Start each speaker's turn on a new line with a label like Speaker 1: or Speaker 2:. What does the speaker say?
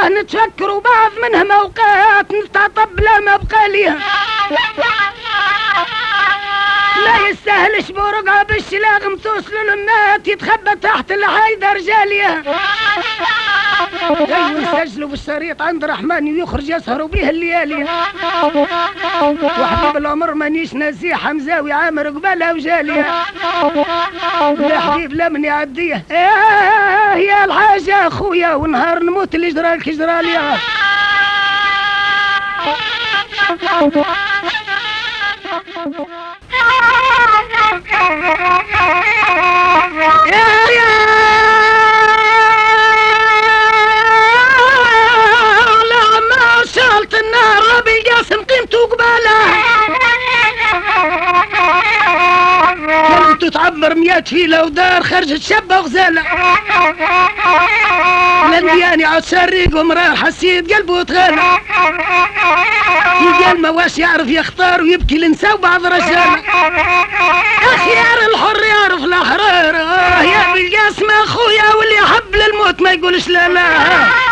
Speaker 1: نتفكر وبعض منهم اوقات نستعطب لا ما بقى ليها. لا يستاهلش برقعة بالشلاغم توصل للمات يتخبى تحت الحيدة رجاليها. يسجلوا بالشريط عند رحمن ويخرج يسهروا بيه الليالي. وحبيب العمر مانيش ناسيه حمزاوي عامر قبالها وجاليها. لا حبيب لا من يعديه يا الحاجة اخويا ونهار نموت اللي جرالك جراليها. لما شالت النار بالقاسم قيمته قبالها. كانت تعمر 100 فيلة ودار خرجت شابة وغزالة. لندياني عاد شريق ومرار حسيت قلبه تغالى. قال ما واش يعرف يختار ويبكي لنساو بعض رجال. اخيار الحر يعرف الاحرار. يا بالقاسم اخويا واللي يحب للموت ما يقولش لا لا.